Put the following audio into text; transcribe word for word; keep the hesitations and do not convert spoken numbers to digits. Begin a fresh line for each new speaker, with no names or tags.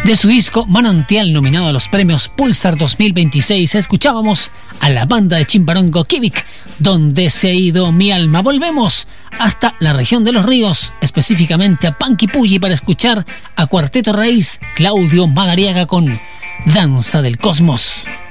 De su disco Manantial, nominado a los premios Pulsar dos mil veintiséis, escuchábamos a la banda de Chimbarongo Kivik, Donde se ha ido mi alma. Volvemos hasta la región de los ríos, específicamente a Panquipulli, para escuchar a Cuarteto Raíz, Claudio Madariaga con Danza del Cosmos.